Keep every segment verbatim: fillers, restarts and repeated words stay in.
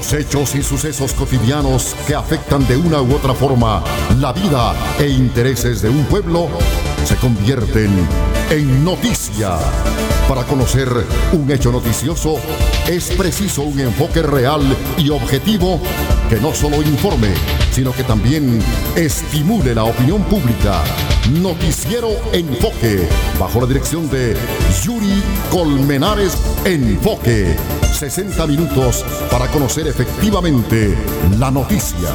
Los hechos y sucesos cotidianos que afectan de una u otra forma la vida e intereses de un pueblo se convierten en noticia. Para conocer un hecho noticioso es preciso un enfoque real y objetivo que no solo informe, sino que también estimule la opinión pública. Noticiero Enfoque, bajo la dirección de Yuri Colmenares. Enfoque, sesenta minutos para conocer efectivamente la noticia.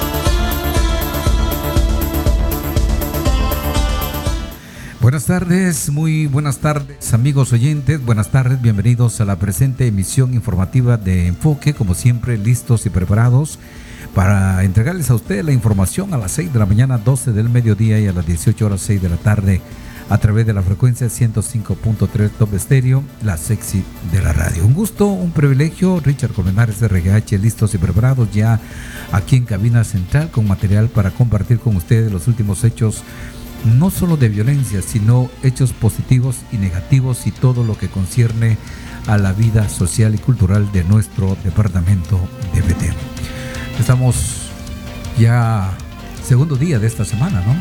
Buenas tardes, muy buenas tardes, amigos oyentes. Buenas tardes, bienvenidos a la presente emisión informativa de Enfoque. Como siempre, listos y preparados para entregarles a ustedes la información a las seis de la mañana, doce del mediodía y a las dieciocho horas, seis de la tarde, a través de la frecuencia ciento cinco punto tres Top Estéreo, la sexy de la radio. Un gusto, un privilegio. Richard Colmenares de R G H, listos y preparados ya aquí en cabina central con material para compartir con ustedes los últimos hechos, no solo de violencia, sino hechos positivos y negativos y todo lo que concierne a la vida social y cultural de nuestro departamento de Petén. Estamos ya segundo día de esta semana, ¿no?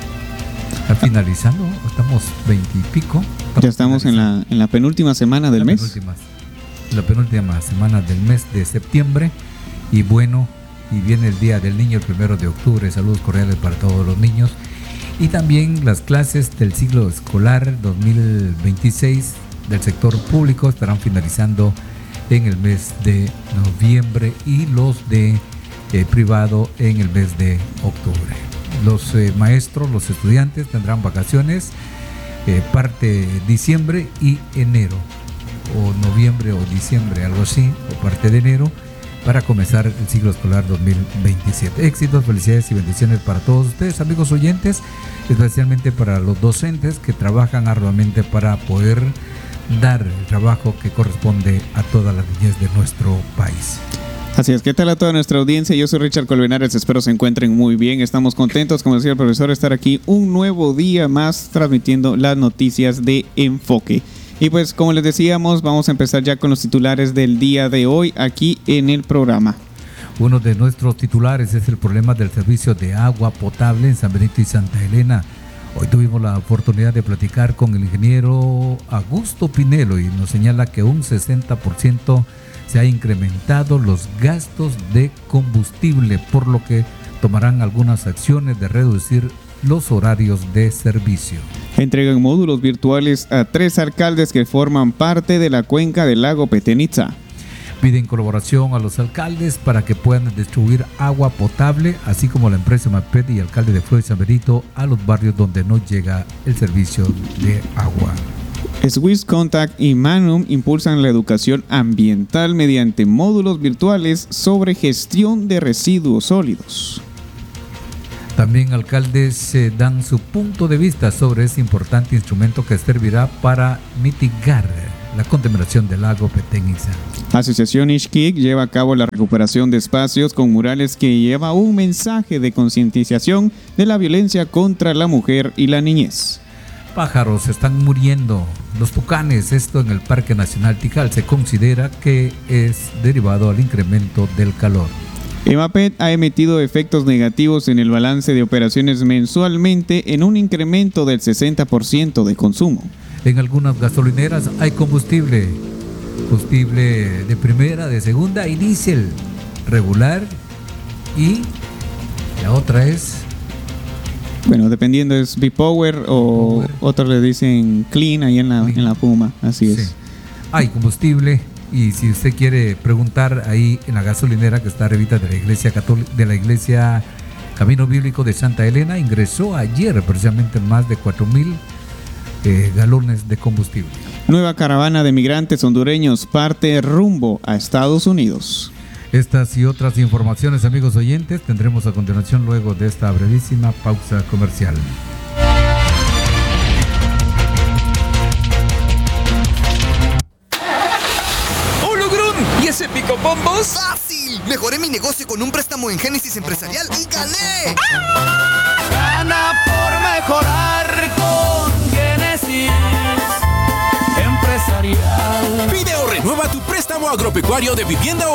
Está finalizando, estamos veintipico. Ya estamos en la, en la penúltima semana del la mes. Penúltima, la penúltima semana del mes de septiembre. Y bueno, y viene el Día del Niño, el primero de octubre. Saludos cordiales para todos los niños. Y también las clases del ciclo escolar dos mil veintiséis del sector público estarán finalizando en el mes de noviembre y los de eh, privado en el mes de octubre. Los eh, maestros, los estudiantes tendrán vacaciones eh, parte diciembre y enero, o noviembre o diciembre, algo así, o parte de enero, para comenzar el ciclo escolar dos mil veintisiete. Éxitos, felicidades y bendiciones para todos ustedes, amigos oyentes, especialmente para los docentes que trabajan arduamente para poder dar el trabajo que corresponde a toda la niñez de nuestro país. Así es, ¿qué tal a toda nuestra audiencia? Yo soy Richard Colmenares, espero se encuentren muy bien. Estamos contentos, como decía el profesor, de estar aquí un nuevo día más transmitiendo las noticias de Enfoque. Y pues, como les decíamos, vamos a empezar ya con los titulares del día de hoy aquí en el programa. Uno de nuestros titulares es el problema del servicio de agua potable en San Benito y Santa Elena. Hoy tuvimos la oportunidad de platicar con el ingeniero Augusto Pinelo y nos señala que un sesenta por ciento se ha incrementado los gastos de combustible, por lo que tomarán algunas acciones de reducir los horarios de servicio. Entregan módulos virtuales a tres alcaldes que forman parte de la cuenca del lago Petén-Itzá. Piden colaboración a los alcaldes para que puedan distribuir agua potable, así como la empresa Mapet y alcalde de Flores San Benito a los barrios donde no llega el servicio de agua. Swiss Contact y Manum impulsan la educación ambiental mediante módulos virtuales sobre gestión de residuos sólidos. También alcaldes eh, dan su punto de vista sobre este importante instrumento que servirá para mitigar la contaminación del lago Petén-Itzá. Asociación Ixquic lleva a cabo la recuperación de espacios con murales que lleva un mensaje de concientización de la violencia contra la mujer y la niñez. Pájaros están muriendo. Los tucanes, esto en el Parque Nacional Tikal, se considera que es derivado al incremento del calor. Emapet ha emitido efectos negativos en el balance de operaciones mensualmente en un incremento del sesenta por ciento de consumo. En algunas gasolineras hay combustible, combustible de primera, de segunda y diésel regular, y la otra es... Bueno, dependiendo es B-Power o Power. Otros le dicen Clean ahí en la, Clean. en la Puma, así es. Sí. Hay combustible. Y si usted quiere preguntar, ahí en la gasolinera que está arribita de la iglesia católica, de la iglesia Camino Bíblico de Santa Elena, ingresó ayer precisamente más de cuatro mil eh, galones de combustible. Nueva caravana de migrantes hondureños parte rumbo a Estados Unidos. Estas y otras informaciones, amigos oyentes, tendremos a continuación luego de esta brevísima pausa comercial. ¿Ese pico bombos? ¡Fácil! Mejoré mi negocio con un préstamo en Génesis Empresarial y gané. ¡Ah! Gana por mejorar con Génesis Empresarial. Pide o renueva tu préstamo agropecuario de vivienda